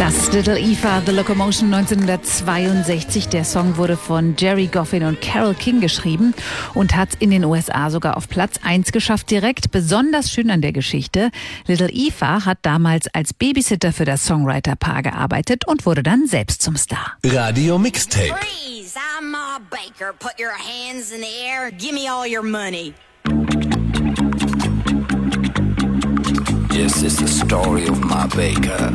Das ist Little Eva, The Locomotion 1962. Der Song wurde von Jerry Goffin und Carole King geschrieben und hat in den USA sogar auf Platz 1 geschafft direkt. Besonders schön an der Geschichte: Little Eva hat damals als Babysitter für das Songwriter-Paar gearbeitet und wurde dann selbst zum Star. Radio Mixtape. Freeze, I'm Ma Baker. Put your hands in the air. Give me all your money. This is the story of Ma Baker.